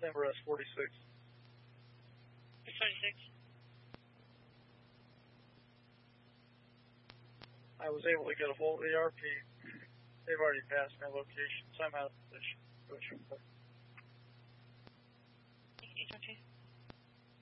Denver S46. S46. I was able to get a hold of the RP. They've already passed my location, so I'm out of position. H-1T.